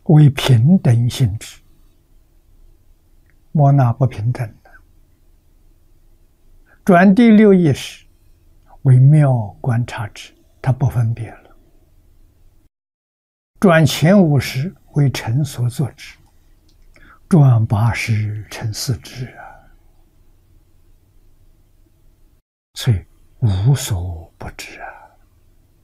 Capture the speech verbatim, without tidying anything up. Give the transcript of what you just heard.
为平等性质，莫那不平等的。转第六意识为妙观察之，它不分别了。转前五识为成所作之，转八识成四智啊，所以无所不知啊。